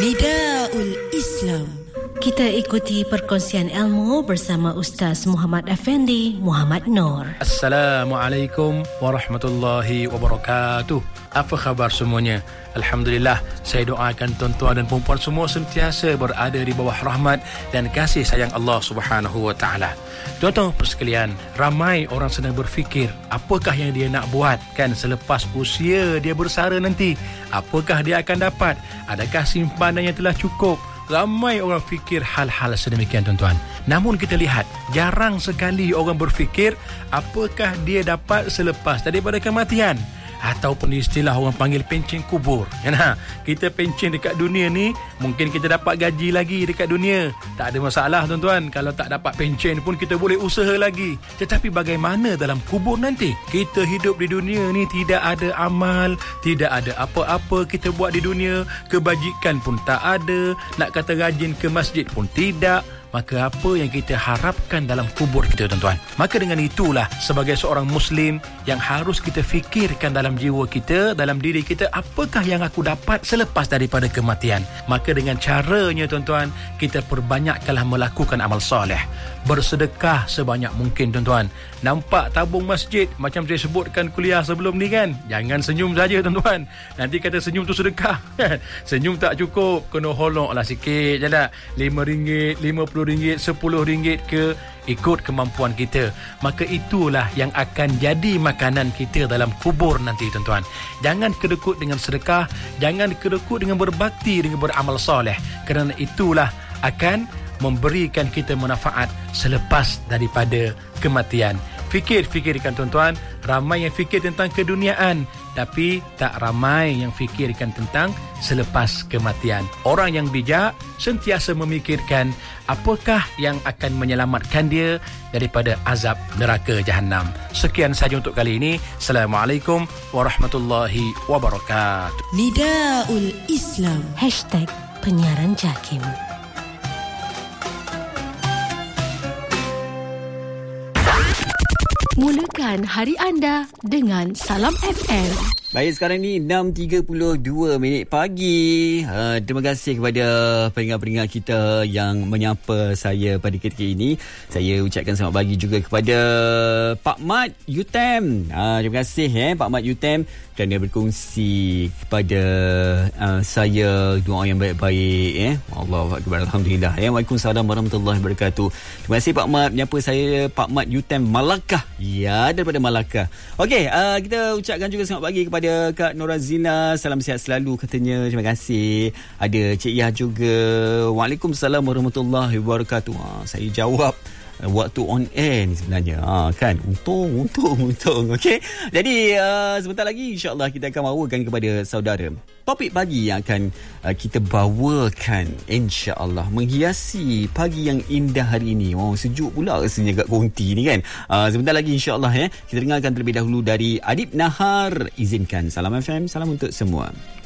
Nidaul Islam. Kita ikuti perkongsian ilmu bersama Ustaz Muhammad Effendi Muhammad Noor. Assalamualaikum warahmatullahi wabarakatuh. Apa khabar semuanya? Alhamdulillah, saya doakan tuan-tuan dan puan-puan semua sentiasa berada di bawah rahmat dan kasih sayang Allah Subhanahu wa taala. Tuan-tuan sekalian, ramai orang sedang berfikir apakah yang dia nak buat kan selepas usia dia bersara nanti. Apakah dia akan dapat? Adakah simpanan yang telah cukup? Ramai orang fikir hal-hal sedemikian tuan-tuan. Namun kita lihat, jarang sekali orang berfikir apakah dia dapat selepas daripada kematian. Ataupun istilah orang panggil pencen kubur. Kita pencen dekat dunia ni, mungkin kita dapat gaji lagi dekat dunia. Tak ada masalah tuan-tuan. Kalau tak dapat pencen pun kita boleh usaha lagi. Tetapi bagaimana dalam kubur nanti? Kita hidup di dunia ni tidak ada amal, tidak ada apa-apa kita buat di dunia. Kebajikan pun tak ada. Nak kata rajin ke masjid pun tidak. Maka apa yang kita harapkan dalam kubur kita tuan-tuan? Maka dengan itulah sebagai seorang Muslim yang harus kita fikirkan dalam jiwa kita, dalam diri kita, apakah yang aku dapat selepas daripada kematian? Maka dengan caranya tuan-tuan, kita perbanyakkanlah melakukan amal soleh. Bersedekah sebanyak mungkin tuan-tuan. Nampak tabung masjid macam saya sebutkan kuliah sebelum ni kan? Jangan senyum saja tuan-tuan. Nanti kata senyum tu sedekah. Senyum tak cukup, kena holoklah sikit je lah. RM5, RM50, RM10 ke, ikut kemampuan kita. Maka itulah yang akan jadi makanan kita dalam kubur nanti tuan-tuan. Jangan kedekut dengan sedekah, jangan kedekut dengan berbakti, dengan beramal soleh. Kerana itulah akan memberikan kita manfaat selepas daripada kematian. Fikirkan tuan-tuan, ramai yang fikir tentang keduniaan, tapi tak ramai yang fikirkan tentang selepas kematian. Orang yang bijak sentiasa memikirkan apakah yang akan menyelamatkan dia daripada azab neraka Jahannam. Sekian sahaja untuk kali ini. Assalamualaikum warahmatullahi wabarakatuh. Nidaul Islam. #penyiaran JAKIM. Mulakan hari anda dengan Salam FM. Baik, sekarang ni 6.32 pagi. Terima kasih kepada pendengar-pendengar kita yang menyapa saya pada ketika ini. Saya ucapkan selamat pagi juga kepada Pak Mat Yutem. Terima kasih Pak Mat Yutem kerana berkongsi kepada saya doa yang baik-baik. Allahu Akbar, alhamdulillah. Waalaikumsalam warahmatullahi wabarakatuh. Terima kasih Pak Mat menyapa saya, Pak Mat Yutem Malakah. Ya, daripada Malakah. Okey, kita ucapkan juga selamat pagi kepada Kak Norazina. Salam sihat selalu katanya. Terima kasih. Ada Cik Yah juga. Waalaikumsalam warahmatullahi wabarakatuh. Saya jawab waktu on air ni sebenarnya. Kan? Untung. Okey. Jadi sebentar lagi insya-Allah kita akan bawakan kepada saudara topik pagi yang akan kita bawakan insya-Allah menghiasi pagi yang indah hari ini. Sejuk pula rasanya kat konti ni kan. Sebentar lagi insya-Allah kita dengarkan terlebih dahulu dari Adib Nahar. Izinkan Salam FM, salam untuk semua.